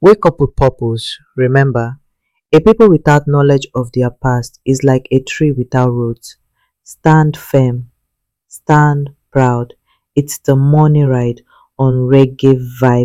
Wake up with purpose. Remember, a people without knowledge of their past is like a tree without roots. Stand firm, stand proud. It's the morning ride on Reggae Vibe.